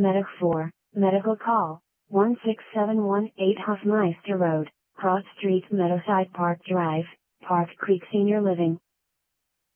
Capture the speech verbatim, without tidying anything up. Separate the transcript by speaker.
Speaker 1: Medic four, medical call, one six seven one eight Hofmeister Road, Broad Street, Meadowside Park Drive, Park Creek Senior Living.